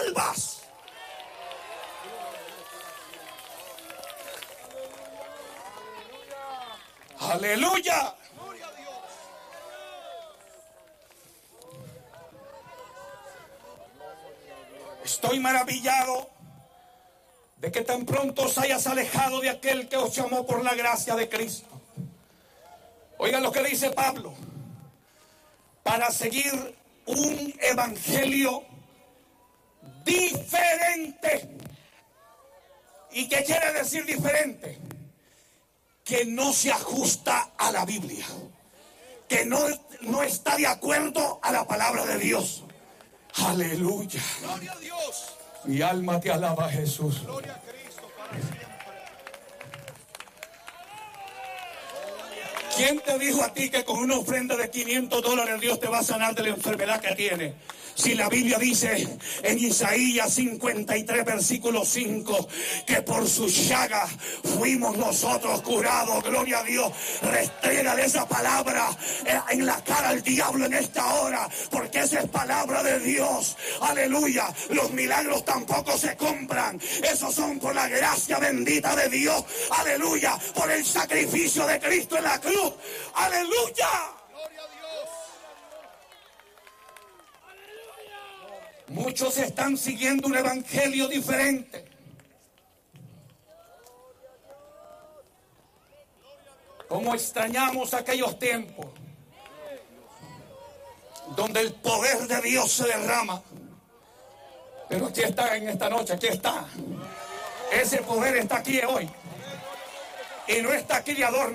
salvas. Aleluya. Estoy maravillado de que tan pronto os hayas alejado de aquel que os llamó por la gracia de Cristo. Oigan lo que dice Pablo: para seguir un evangelio diferente. ¿Y qué quiere decir diferente? Que no se ajusta a la Biblia, que no está de acuerdo a la palabra de Dios. Aleluya. Gloria a Dios. Mi alma te alaba, Jesús. Gloria a Cristo para siempre. ¿Quién te dijo a ti que con una ofrenda de $500 Dios te va a sanar de la enfermedad que tienes? Si la Biblia dice en Isaías 53 versículo 5 que por su llaga fuimos nosotros curados. Gloria a Dios. Restrégale esa palabra en la cara al diablo en esta hora, porque esa es palabra de Dios. Aleluya. Los milagros tampoco se compran. Esos son por la gracia bendita de Dios. Aleluya. Por el sacrificio de Cristo en la cruz. Aleluya. Gloria a Dios. Muchos están siguiendo un evangelio diferente. Como extrañamos aquellos tiempos donde el poder de Dios se derrama. Pero aquí está en esta noche, aquí está. Ese poder está aquí hoy. Y no está aquí de adorno.